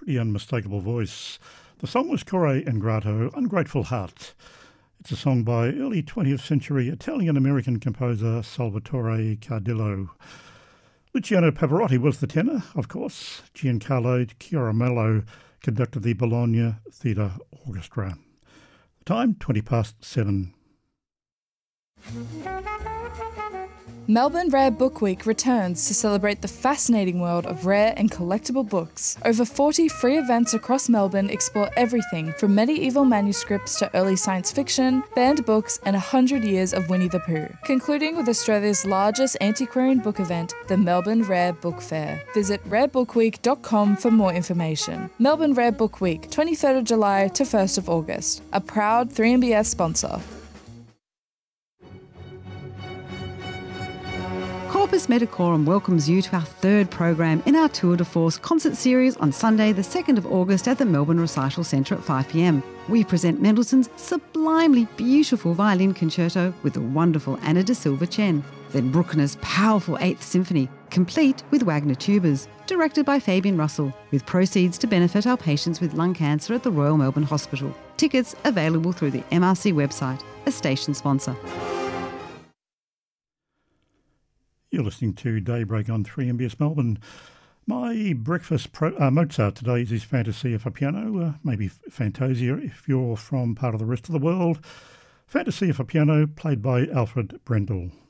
pretty unmistakable voice. The song was Corre Ingrato, Ungrateful Heart. It's a song by early 20th century Italian-American composer Salvatore Cardillo. Luciano Pavarotti was the tenor, of course. Giancarlo Chiaramello conducted the Bologna Theatre Orchestra. The time, 7:20. Melbourne Rare Book Week returns to celebrate the fascinating world of rare and collectible books. Over 40 free events across Melbourne explore everything from medieval manuscripts to early science fiction, banned books and 100 years of Winnie the Pooh. Concluding with Australia's largest antiquarian book event, the Melbourne Rare Book Fair. Visit rarebookwweek.com for more information. Melbourne Rare Book Week, 23rd of July to 1st of August. A proud 3MBS sponsor. Corpus Medicorum welcomes you to our third program in our Tour de Force concert series on Sunday the 2nd of August at the Melbourne Recital Centre at 5 p.m. We present Mendelssohn's sublimely beautiful violin concerto with the wonderful Anna da Silva Chen. Then Bruckner's powerful 8th Symphony, complete with Wagner tubas, directed by Fabian Russell, with proceeds to benefit our patients with lung cancer at the Royal Melbourne Hospital. Tickets available through the MRC website, a station sponsor. You're listening to Daybreak on 3MBS Melbourne. My breakfast Mozart today is his Fantasia for piano, maybe Fantasia if you're from part of the rest of the world. Fantasia for piano, played by Alfred Brendel.